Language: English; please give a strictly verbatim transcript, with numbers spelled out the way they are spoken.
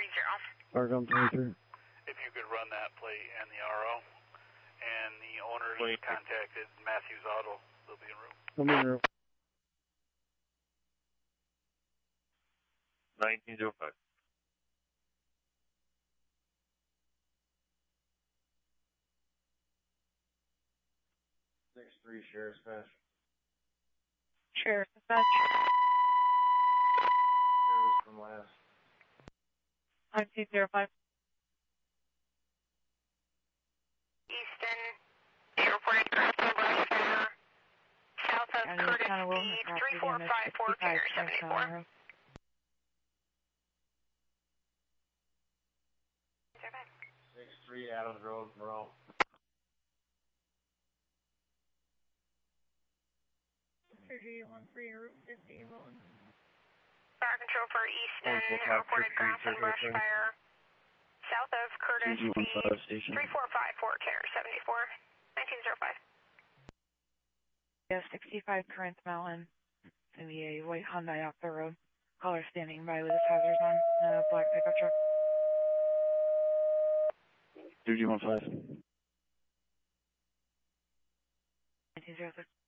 Argon twenty-three. If you could run that plate and the R O, and the owners Wait. contacted Matthews Auto, they'll be en route. I'm in route. nineteen oh five. six three, Sheriff's Dispatch. Sheriff's Dispatch. Sheriff's from last. nineteen oh five. Easton, they reported crossing brush fire south of County Curtis Town of Wilton, Speed, property three four damage, five four, sixty-five, carrier seventy-four. Town. six three, Adams Road, Monroe. Surgery one three, Route fifty, Wilton. Fire control for Easton, one four five, reported six three, ground and zero brush seven. fire south of Curtis two one Speed, five station. three four five four, carrier seventy-four, nineteen oh five. Yeah, sixty-five Current Mountain. In the a white Hyundai off the road. Caller standing by with his hazards on. Uh, black pickup truck. two one five. nineteen oh six.